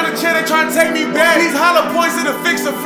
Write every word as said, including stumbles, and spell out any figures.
got a chair, they tryna take me back. These hollow points in the fix a